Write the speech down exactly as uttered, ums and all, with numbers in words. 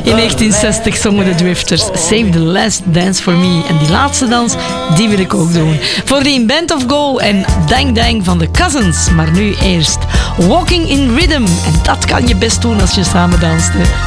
In negentien zestig zongen de Drifters Save the Last Dance for Me. En die laatste dans, die wil ik ook doen. Voordien Band of Go en Dang Dang van de Cousins. Maar nu eerst Walking in Rhythm. En dat kan je best doen als je samen danst. Hè.